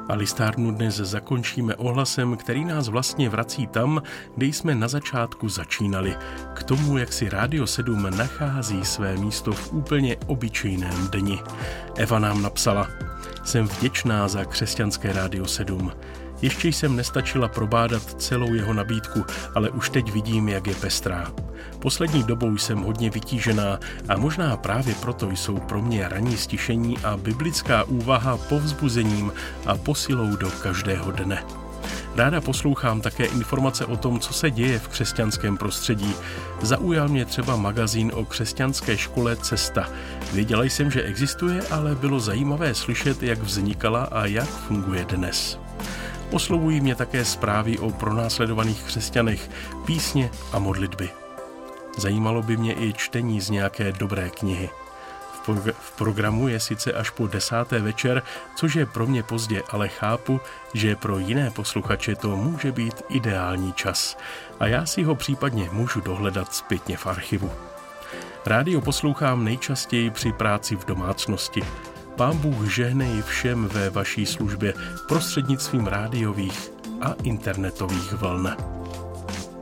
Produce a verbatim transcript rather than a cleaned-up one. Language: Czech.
A listárnu dnes zakončíme ohlasem, který nás vlastně vrací tam, kde jsme na začátku začínali. K tomu, jak si Rádio sedm nachází své místo v úplně obyčejném dni. Eva nám napsala: Jsem vděčná za křesťanské Rádio sedm. Ještě jsem nestačila probádat celou jeho nabídku, ale už teď vidím, jak je pestrá. Poslední dobou jsem hodně vytížená a možná právě proto jsou pro mě ranní stišení a biblická úvaha povzbuzením a posilou do každého dne. Ráda poslouchám také informace o tom, co se děje v křesťanském prostředí. Zaujal mě třeba magazín o křesťanské škole Cesta. Věděla jsem, že existuje, ale bylo zajímavé slyšet, jak vznikala a jak funguje dnes. Oslovují mě také zprávy o pronásledovaných křesťanech, písně a modlitby. Zajímalo by mě i čtení z nějaké dobré knihy. V, progr- v programu je sice až po desáté večer, což je pro mě pozdě, ale chápu, že pro jiné posluchače to může být ideální čas. A já si ho případně můžu dohledat zpětně v archivu. Rádio poslouchám nejčastěji při práci v domácnosti. Pán Bůh žehnej všem ve vaší službě prostřednictvím rádiových a internetových vln.